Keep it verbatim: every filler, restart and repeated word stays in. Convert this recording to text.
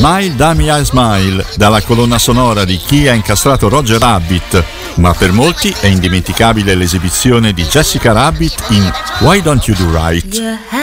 Smile Damia Smile, dalla colonna sonora di Chi ha incastrato Roger Rabbit, ma per molti è indimenticabile l'esibizione di Jessica Rabbit in Why Don't You Do Right. Yeah.